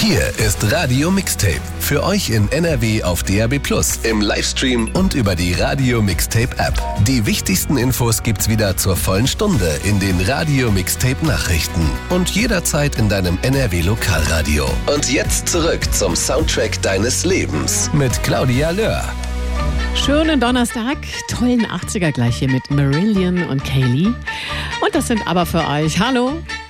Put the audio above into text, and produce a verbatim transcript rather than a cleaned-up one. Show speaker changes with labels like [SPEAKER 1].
[SPEAKER 1] Hier ist Radio Mixtape. Für euch in N R W auf D A B plus, im Livestream und über die Radio Mixtape App. Die wichtigsten Infos gibt's wieder zur vollen Stunde in den Radio Mixtape Nachrichten und jederzeit in deinem N R W Lokalradio. Und jetzt zurück zum Soundtrack deines Lebens mit Claudia Löhr.
[SPEAKER 2] Schönen Donnerstag, tollen achtziger gleich hier mit Marillion und Kaylee. Und das sind aber für euch. Hallo.